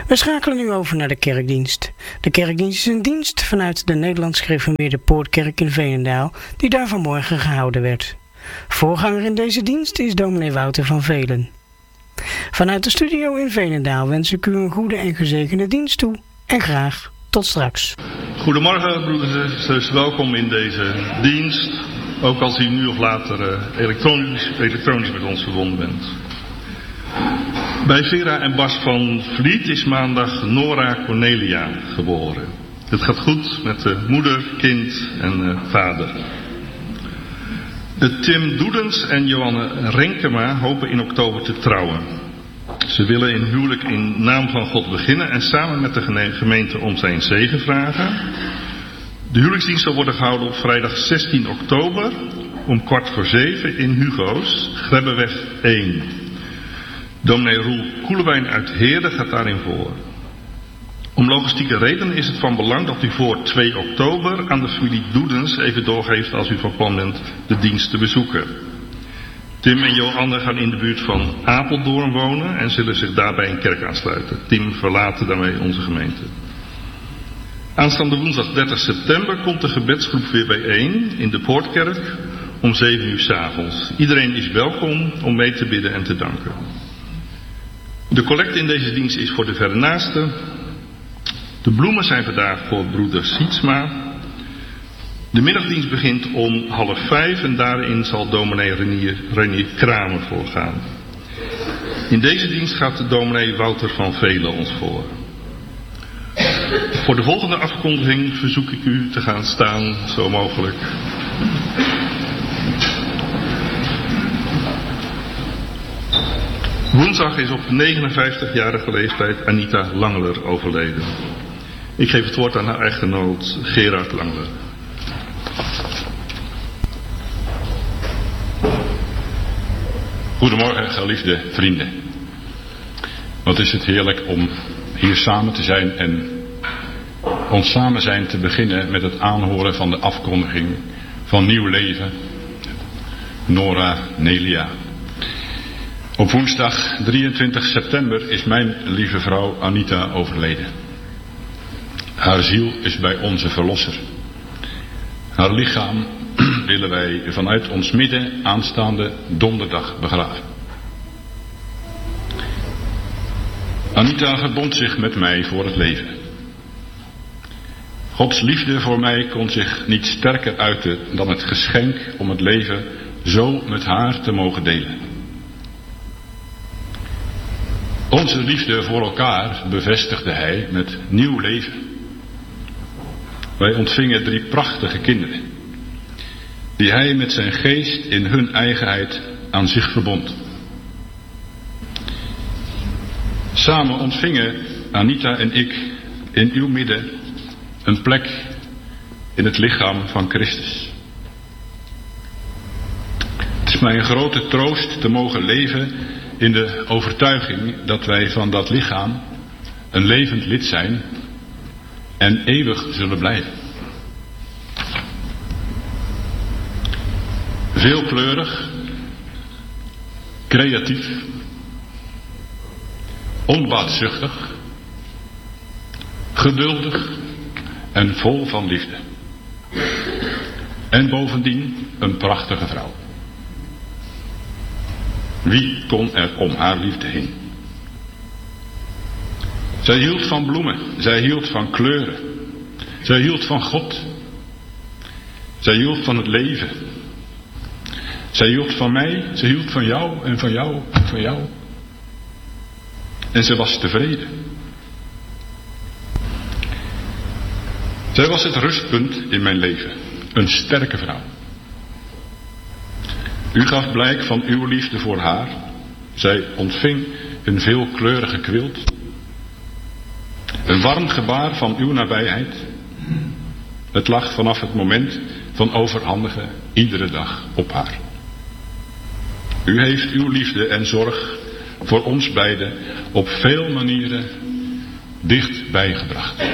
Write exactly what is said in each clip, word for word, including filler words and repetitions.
We schakelen nu over naar de kerkdienst. De kerkdienst is een dienst vanuit de Nederlands Gereformeerde Poortkerk in Veenendaal, die daar vanmorgen gehouden werd. Voorganger in deze dienst is dominee Wouter van Velen. Vanuit de studio in Veenendaal wens ik u een goede en gezegende dienst toe en graag tot straks. Goedemorgen broeders en zusters, welkom in deze dienst, ook als u nu of later uh, elektronisch, elektronisch met ons verbonden bent. Bij Vera en Bas van Vliet is maandag Nora Cornelia geboren. Het gaat goed met de moeder, kind en uh, vader. De Tim Doedens en Johanne Renkema hopen in oktober te trouwen. Ze willen in huwelijk in naam van God beginnen en samen met de gemeente om zijn zegen vragen. De huwelijksdienst zal worden gehouden op vrijdag zestien oktober om kwart voor zeven in Hugo's, Grebbeweg één. Dominee Roel Koelewijn uit Heerde gaat daarin voor. Om logistieke redenen is het van belang dat u voor twee oktober aan de familie Doedens even doorgeeft als u van plan bent de dienst te bezoeken. Tim en Johanne gaan in de buurt van Apeldoorn wonen en zullen zich daarbij een kerk aansluiten. Tim verlaat daarmee onze gemeente. Aanstaande woensdag dertig september komt de gebedsgroep weer bijeen in de Poortkerk om zeven uur 's avonds. Iedereen is welkom om mee te bidden en te danken. De collecte in deze dienst is voor de verre naasten. De bloemen zijn vandaag voor broeder Sietsma. De middagdienst begint om half vijf en daarin zal dominee Renier, Renier Kramer voorgaan. In deze dienst gaat de dominee Wouter van Velen ons voor. Voor de volgende afkondiging verzoek ik u te gaan staan, zo mogelijk. Woensdag is op negenenvijftigjarige leeftijd Anita Langler overleden. Ik geef het woord aan haar echtgenoot Gerard Langler. Goedemorgen, geliefde vrienden. Wat is het heerlijk om hier samen te zijn en ons samen zijn te beginnen met het aanhoren van de afkondiging van nieuw leven. Nora Nelia. Op woensdag drieëntwintig september is mijn lieve vrouw Anita overleden. Haar ziel is bij onze Verlosser. Haar lichaam willen wij vanuit ons midden aanstaande donderdag begraven. Anita verbond zich met mij voor het leven. Gods liefde voor mij kon zich niet sterker uiten dan het geschenk om het leven zo met haar te mogen delen. Onze liefde voor elkaar bevestigde hij met nieuw leven. Wij ontvingen drie prachtige kinderen, die hij met zijn geest in hun eigenheid aan zich verbond. Samen ontvingen Anita en ik in uw midden een plek in het lichaam van Christus. Het is mij een grote troost te mogen leven in de overtuiging dat wij van dat lichaam een levend lid zijn en eeuwig zullen blijven. Veelkleurig, creatief, onbaatzuchtig, geduldig en vol van liefde. En bovendien een prachtige vrouw. Wie kon er om haar liefde heen? Zij hield van bloemen, zij hield van kleuren, zij hield van God, zij hield van het leven. Zij hield van mij, zij hield van jou en van jou en van jou. En ze was tevreden. Zij was het rustpunt in mijn leven, een sterke vrouw. U gaf blijk van uw liefde voor haar. Zij ontving een veelkleurige kwilt. Een warm gebaar van uw nabijheid. Het lag vanaf het moment van overhandigen iedere dag op haar. U heeft uw liefde en zorg voor ons beiden op veel manieren dichtbij gebracht.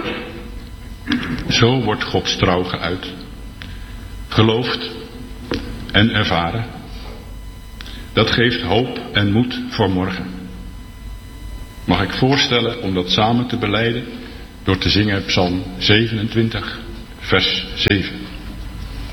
Zo wordt Gods trouw geuit, geloofd en ervaren. Dat geeft hoop en moed voor morgen. Mag ik voorstellen om dat samen te belijden door te zingen Psalm zevenentwintig, vers zeven.